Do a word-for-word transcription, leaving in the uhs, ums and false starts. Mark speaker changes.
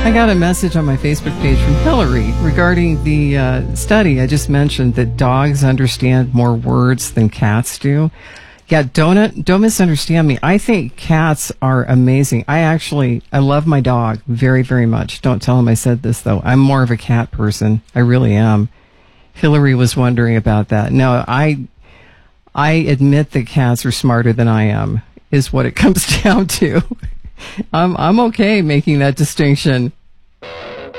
Speaker 1: I got a message on my Facebook page from Hillary regarding the uh, study I just mentioned that dogs understand more words than cats do. Yeah, don't don't misunderstand me. I think cats are amazing. I actually, I love my dog very, very much. Don't tell him I said this, though. I'm more of a cat person. I really am. Hillary was wondering about that. No, I I admit that cats are smarter than I am, is what it comes down to. I'm I'm okay making that distinction.